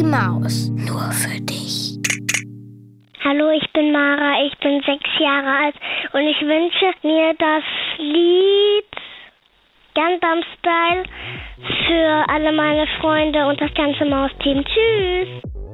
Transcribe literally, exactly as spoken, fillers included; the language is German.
Maus. Nur für dich. Hallo, ich bin Mara, ich bin sechs Jahre alt und ich wünsche mir das Lied Gangnam Style für alle meine Freunde und das ganze Mausteam. Tschüss!